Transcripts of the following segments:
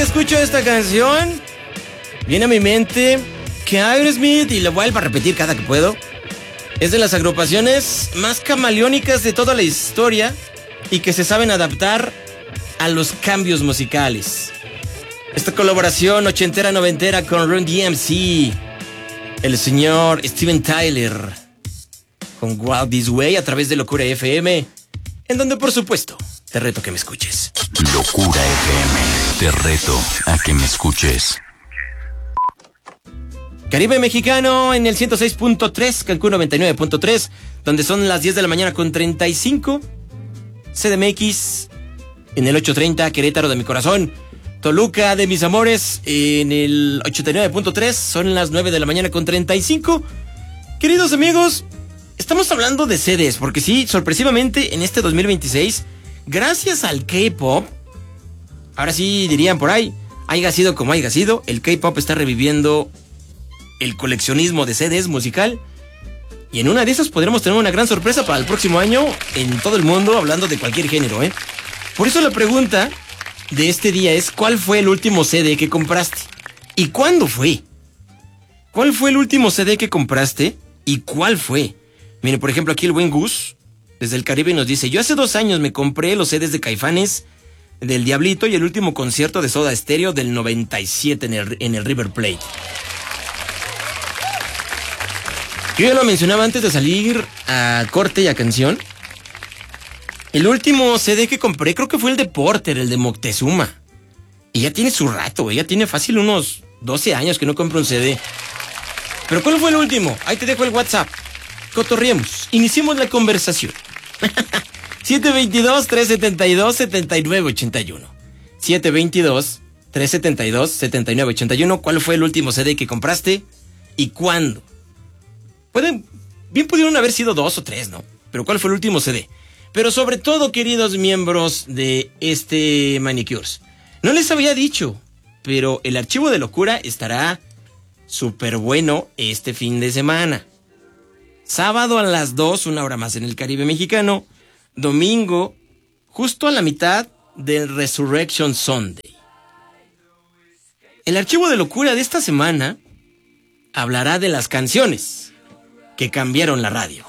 escucho esta canción, viene a mi mente que Aerosmith, y lo vuelvo a repetir cada que puedo, es de las agrupaciones más camaleónicas de toda la historia y que se saben adaptar a los cambios musicales. Esta colaboración ochentera noventera con Run DMC, el señor Steven Tyler, con Wild This Way a través de Locura FM, en donde por supuesto te reto que me escuches. Locura FM, te reto a que me escuches. Caribe Mexicano en el 106.3, Cancún 99.3, donde son las 10 de la mañana con 35. CDMX en el 830, Querétaro de mi corazón. Toluca de mis amores en el 89.3, son las 9 de la mañana con 35. Queridos amigos, estamos hablando de CDs, porque sí, sorpresivamente en este 2026, gracias al K-pop, ahora sí dirían por ahí, haya sido como haya sido, el K-pop está reviviendo el coleccionismo de CDs musical. Y en una de esas podremos tener una gran sorpresa para el próximo año en todo el mundo, hablando de cualquier género, ¿eh? Por eso la pregunta de este día es: ¿cuál fue el último CD que compraste? ¿Y cuándo fue? ¿Cuál fue el último CD que compraste? ¿Y cuál fue? Mire, por ejemplo, aquí el buen Gus, desde el Caribe, nos dice: yo hace 2 años me compré los CDs de Caifanes, del Diablito y el último concierto de Soda Stereo del 97 en el River Plate. Yo ya lo mencionaba antes de salir a corte y a canción. El último CD que compré creo que fue el de Porter, el de Moctezuma. Y ya tiene su rato, ya tiene fácil unos 12 años que no compro un CD. ¿Pero cuál fue el último? Ahí te dejo el WhatsApp. Cotorriemos, iniciemos la conversación. 722-372-7981. 722-372-7981. ¿Cuál fue el último CD que compraste? ¿Y cuándo? Bien pudieron haber sido 2 o 3, ¿no? Pero ¿cuál fue el último CD? Pero sobre todo, queridos miembros de este Manicures, no les había dicho, pero el archivo de locura estará súper bueno este fin de semana. Sábado a las 2, 1 hora más en el Caribe Mexicano. Domingo, justo a la mitad del Resurrection Sunday. El archivo de locura de esta semana hablará de las canciones que cambiaron la radio.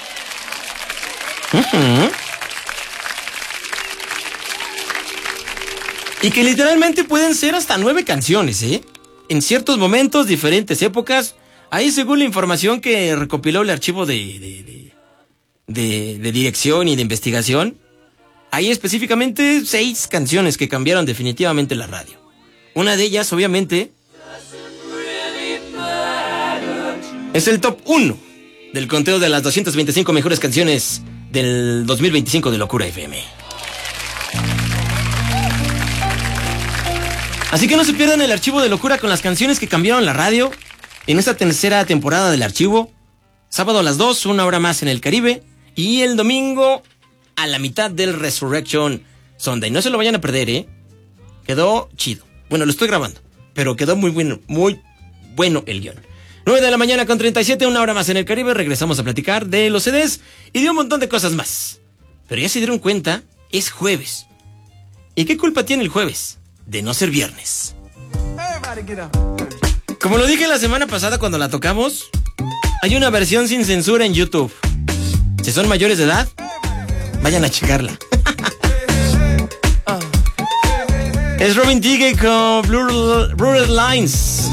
Y que literalmente pueden ser hasta 9 canciones, ¿eh? En ciertos momentos, diferentes épocas. Ahí, según la información que recopiló el archivo de dirección y de investigación, hay específicamente 6 canciones que cambiaron definitivamente la radio. Una de ellas, obviamente, es el top 1 del conteo de las 225 mejores canciones del 2025 de Locura FM. Así que no se pierdan el archivo de locura con las canciones que cambiaron la radio en esta tercera temporada del archivo. Sábado a las 2, 1 hora más en el Caribe. Y el domingo a la mitad del Resurrection Sunday. No se lo vayan a perder, ¿eh? Quedó chido. Bueno, lo estoy grabando, pero quedó muy bueno el guión. 9 de la mañana con 37, 1 hora más en el Caribe. Regresamos a platicar de los CDs y de un montón de cosas más. Pero ya se dieron cuenta, es jueves. ¿Y qué culpa tiene el jueves de no ser viernes? Como lo dije la semana pasada cuando la tocamos, hay una versión sin censura en YouTube. Si son mayores de edad, vayan a checarla. Es Robin Thicke con Blurred Lines.